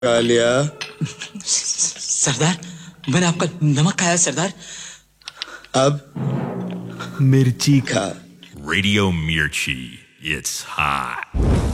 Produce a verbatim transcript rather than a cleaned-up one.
खा लिया? सरदार, मैंने आपका नमक खाया सरदार। अब मिर्ची खा। Radio Mirchi. It's hot.